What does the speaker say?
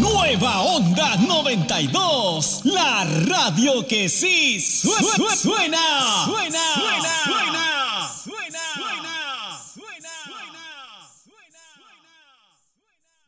Nueva Onda 92, la radio que sí suena.